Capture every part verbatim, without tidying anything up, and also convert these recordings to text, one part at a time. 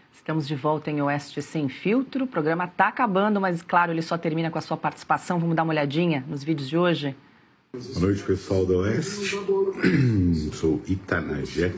Estamos de volta em Oeste Sem Filtro. O programa está acabando, mas, claro, ele só termina com a sua participação. Vamos dar uma olhadinha nos vídeos de hoje? Boa noite, pessoal da Oeste. Sou Itanagé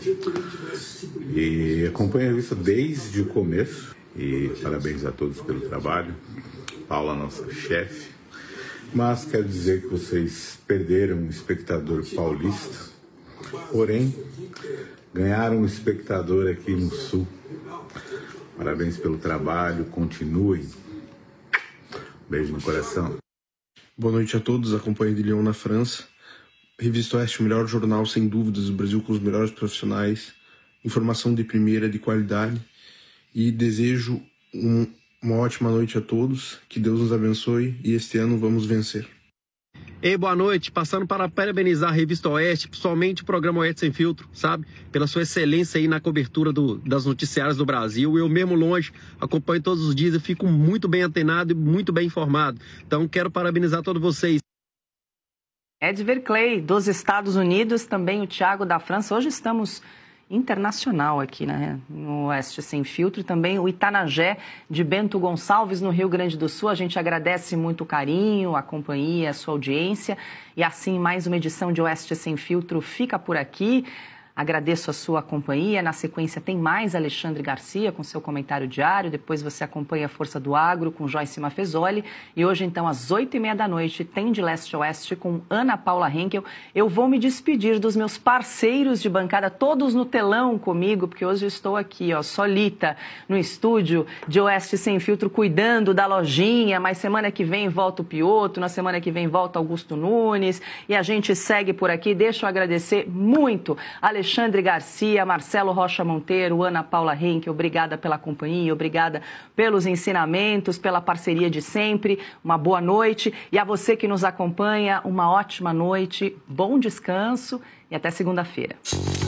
e acompanho a revista desde o começo. E parabéns a todos pelo trabalho. Paula, nossa chefe. Mas quero dizer que vocês perderam um espectador paulista, porém ganharam um espectador aqui no Sul. Parabéns pelo trabalho, continuem. Beijo no coração. Boa noite a todos, acompanho de Lyon na França. Revista Oeste, o melhor jornal sem dúvidas do Brasil, com os melhores profissionais, informação de primeira, de qualidade. E desejo um, uma ótima noite a todos, que Deus nos abençoe e este ano vamos vencer. Ei, boa noite, passando para parabenizar a Revista Oeste, principalmente o programa Oeste Sem Filtro, sabe? Pela sua excelência aí na cobertura do, das noticiárias do Brasil. Eu mesmo longe, acompanho todos os dias e fico muito bem antenado e muito bem informado. Então, quero parabenizar todos vocês. Edver Clay, dos Estados Unidos, também o Thiago da França. Hoje estamos internacional aqui, né, no Oeste Sem Filtro, também o Itanagé de Bento Gonçalves, no Rio Grande do Sul. A gente agradece muito o carinho, a companhia, a sua audiência, e assim mais uma edição de Oeste Sem Filtro fica por aqui. Agradeço a sua companhia. Na sequência tem mais Alexandre Garcia com seu comentário diário. Depois você acompanha a Força do Agro com Joyce Mafezoli. E hoje, então, às oito e meia da noite, tem De Leste a Oeste com Ana Paula Henkel. Eu vou me despedir dos meus parceiros de bancada, todos no telão comigo, porque hoje eu estou aqui, ó, solita, no estúdio de Oeste Sem Filtro, cuidando da lojinha. Mas semana que vem volta o Pioto, na semana que vem volta Augusto Nunes. E a gente segue por aqui. Deixa eu agradecer muito a Alexandre Garcia, Marcelo Rocha Monteiro, Ana Paula Henkel, obrigada pela companhia, obrigada pelos ensinamentos, pela parceria de sempre. Uma boa noite. E a você que nos acompanha, uma ótima noite, bom descanso e até segunda-feira.